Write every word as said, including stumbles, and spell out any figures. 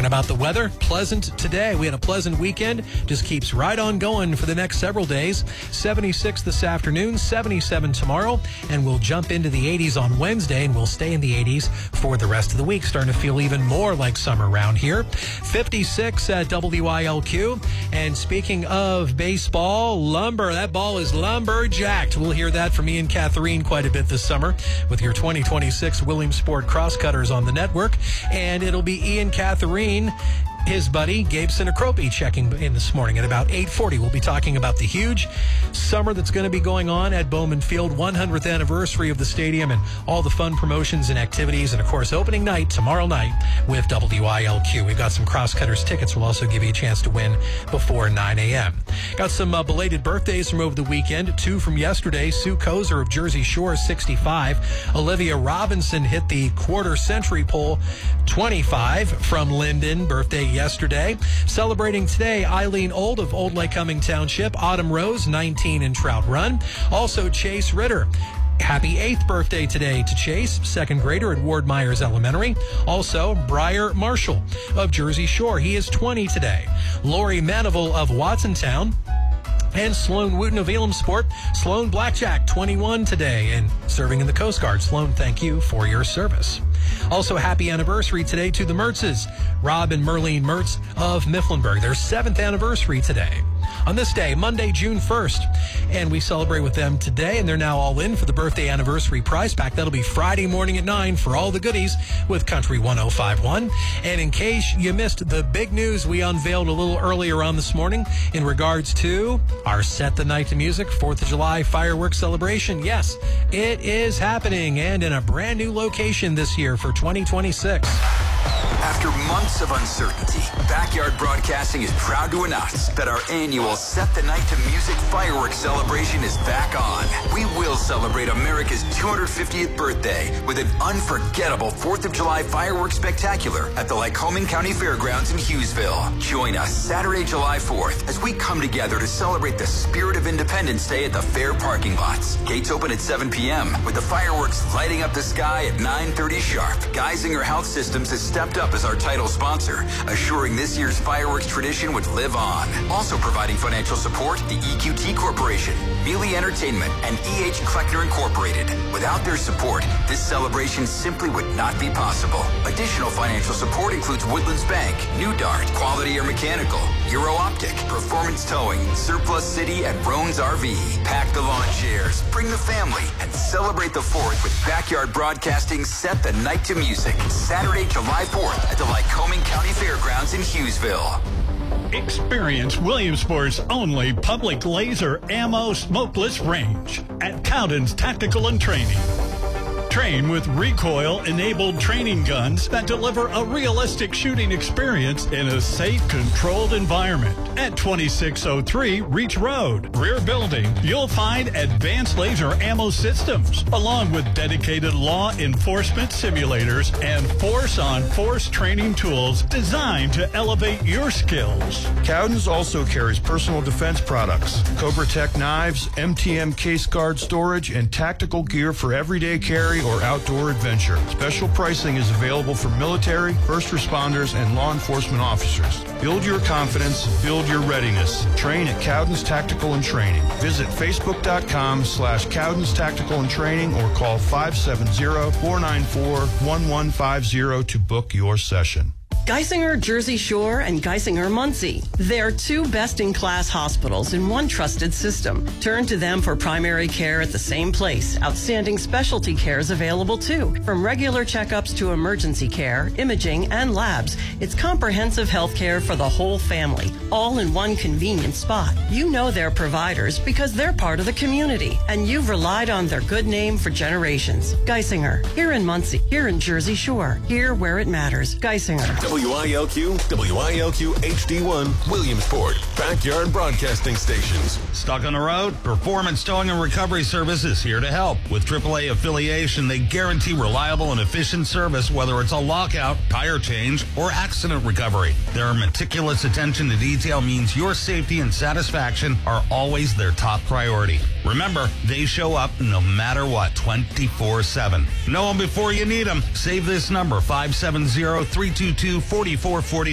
Talking about the weather, pleasant today. We had a pleasant weekend. Just keeps right on going for the next several days. seventy-six this afternoon, seventy-seven tomorrow, and we'll jump into the eighties on Wednesday, and we'll stay in the eighties for the rest of the week. Starting to feel even more like summer around here. fifty-six at W I L Q. And speaking of baseball, lumber, that ball is lumberjacked. We'll hear that from Ian Catherine quite a bit this summer with your twenty twenty-six Williamsport Crosscutters on the network. And it'll be Ian Catherine, his buddy Gabe Sinacropi, checking in this morning at about eight forty. We'll be talking about the huge summer that's going to be going on at Bowman Field, one hundredth anniversary of the stadium, and all the fun promotions and activities, and of course opening night tomorrow night with W I L Q. We've got some Crosscutters tickets. We'll also give you a chance to win before nine a.m. Got some uh, belated birthdays from over the weekend. Two from yesterday. Sue Kozer of Jersey Shore, sixty-five. Olivia Robinson hit the quarter century pole, twenty-five. From Linden, birthday yesterday. Celebrating today, Eileen Old of Old Lake Cumming Township. Autumn Rose, nineteen in Trout Run. Also, Chase Ritter. Happy eighth birthday today to Chase, second grader at Ward Myers Elementary. Also, Briar Marshall of Jersey Shore. He is twenty today. Lori Manival of Watsontown. And Sloan Wooten of Williamsport. Sloan Blackjack, twenty-one today, and serving in the Coast Guard. Sloan, thank you for your service. Also, happy anniversary today to the Mertzes, Rob and Merlene Mertz of Mifflinburg. Their seventh anniversary today. On this day, Monday, June first. And we celebrate with them today, and they're now all in for the birthday anniversary prize pack. That'll be Friday morning at nine for all the goodies with Country one oh five point one. And in case you missed the big news we unveiled a little earlier on this morning in regards to our Set the Night to Music fourth of July fireworks celebration. Yes, it is happening, and in a brand new location this year for twenty twenty-six. After months of uncertainty, Backyard Broadcasting is proud to announce that our annual Set the Night to Music fireworks celebration is back on. We will celebrate America's two hundred fiftieth birthday with an unforgettable fourth of July fireworks spectacular at the Lycoming County Fairgrounds in Hughesville. Join us Saturday, July fourth, as we come together to celebrate the spirit of Independence Day at the fair parking lots. Gates open at seven p.m. with the fireworks lighting up the sky at nine thirty sharp. Geisinger Health Systems has stepped up as our title sponsor, assuring this year's fireworks tradition would live on. Also providing financial support, the E Q T Corporation, Mealy Entertainment, and E H Kleckner Incorporated. Without their support, this celebration simply would not be possible. Additional financial support includes Woodlands Bank, New Dart, Quality Air Mechanical, Euro Optic, Performance Towing, Surplus City, and Roan's R V. Pack the lawn chairs, bring the family, and celebrate the fourth with Backyard Broadcasting Set the Night to Music. Saturday, July fourth at the Lycoming County Fairgrounds in Hughesville. Experience Williamsport's only public laser ammo smokeless range at Cowden's Tactical and Training. Train with recoil-enabled training guns that deliver a realistic shooting experience in a safe, controlled environment. At twenty-six oh three Reach Road, rear building, you'll find advanced laser ammo systems, along with dedicated law enforcement simulators and force-on-force training tools designed to elevate your skills. Cowden's also carries personal defense products, Cobra Tech knives, M T M case guard storage, and tactical gear for everyday carry or outdoor adventure. Special pricing is available for military, first responders, and law enforcement officers. Build your confidence, build your readiness. Train at Cowden's Tactical and Training. Visit facebook.com slash Cowden's Tactical and Training or call five seven zero, four nine four, one one five zero to book your session. Geisinger Jersey Shore and Geisinger Muncie. They're two best-in-class hospitals in one trusted system. Turn to them for primary care at the same place. Outstanding specialty care is available too. From regular checkups to emergency care, imaging, and labs, it's comprehensive health care for the whole family, all in one convenient spot. You know their providers because they're part of the community, and you've relied on their good name for generations. Geisinger, here in Muncie, here in Jersey Shore, here where it matters. Geisinger. W I L Q, W I L Q H D one, Williamsport, Backyard Broadcasting Stations. Stuck on the road? Performance Towing and Recovery Service is here to help. With triple A affiliation, they guarantee reliable and efficient service, whether it's a lockout, tire change, or accident recovery. Their meticulous attention to detail means your safety and satisfaction are always their top priority. Remember, they show up no matter what, twenty-four seven. Know them before you need them. Save this number, five seven zero, three two two, four four four zero.